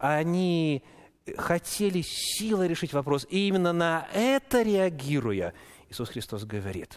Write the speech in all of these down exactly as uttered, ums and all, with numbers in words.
они хотели силой решить вопрос. И именно на это реагируя, Иисус Христос говорит: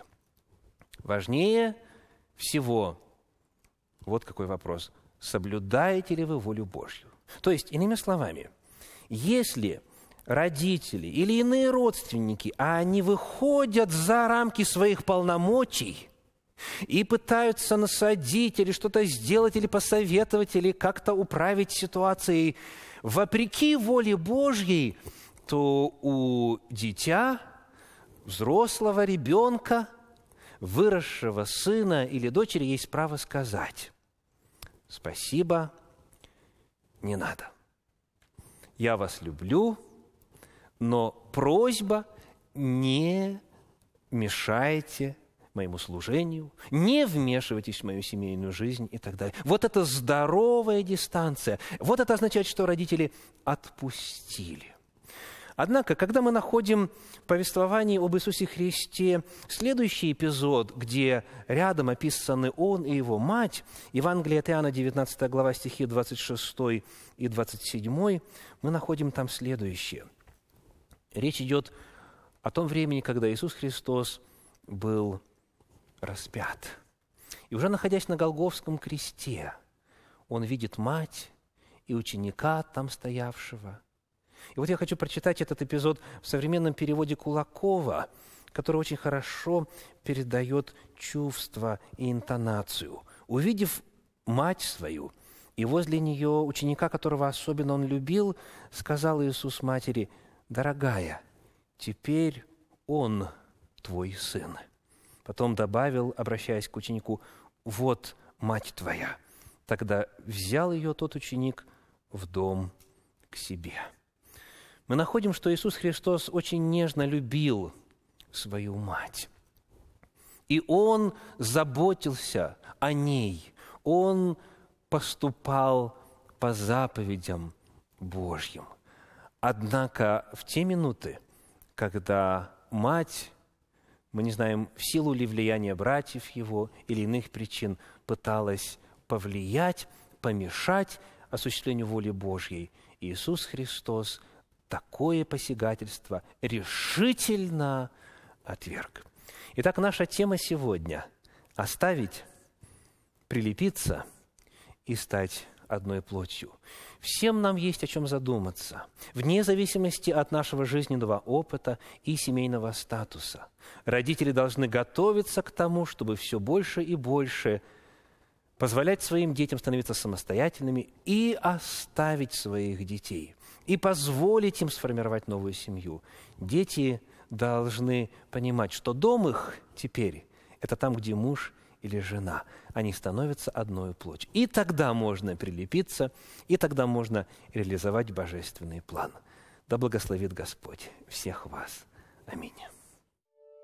важнее всего, вот какой вопрос, соблюдаете ли вы волю Божью? То есть, иными словами, если родители или иные родственники, а они выходят за рамки своих полномочий и пытаются насадить или что-то сделать, или посоветовать, или как-то управить ситуацией вопреки воле Божьей, то у дитя, взрослого ребенка, выросшего сына или дочери есть право сказать: «Спасибо, не надо. Я вас люблю, но просьба, не мешайте моему служению, не вмешивайтесь в мою семейную жизнь» и так далее. Вот это здоровая дистанция. Вот это означает, что родители отпустили. Однако, когда мы находим в повествовании об Иисусе Христе следующий эпизод, где рядом описаны Он и Его мать, Евангелие от Иоанна, девятнадцатая глава, стихи двадцать шестой и двадцать седьмой, мы находим там следующее. Речь идет о том времени, когда Иисус Христос был распят. И уже находясь на Голгофском кресте, Он видит мать и ученика там стоявшего. И вот я хочу прочитать этот эпизод в современном переводе Кулакова, который очень хорошо передает чувство и интонацию. «Увидев мать свою и возле нее ученика, которого особенно он любил, сказал Иисус матери: „Дорогая, теперь он твой сын“. Потом добавил, обращаясь к ученику: „Вот мать твоя“. Тогда взял ее тот ученик в дом к себе». Мы находим, что Иисус Христос очень нежно любил свою мать. И Он заботился о ней. Он поступал по заповедям Божьим. Однако в те минуты, когда мать, мы не знаем, в силу ли влияния братьев его или иных причин, пыталась повлиять, помешать осуществлению воли Божьей, Иисус Христос такое посягательство решительно отверг. Итак, наша тема сегодня – оставить, прилепиться и стать одной плотью. Всем нам есть о чем задуматься, вне зависимости от нашего жизненного опыта и семейного статуса. Родители должны готовиться к тому, чтобы все больше и больше позволять своим детям становиться самостоятельными и оставить своих детей, и позволить им сформировать новую семью. Дети должны понимать, что дом их теперь – это там, где муж или жена. Они становятся одной плотью. И тогда можно прилепиться, и тогда можно реализовать божественный план. Да благословит Господь всех вас. Аминь.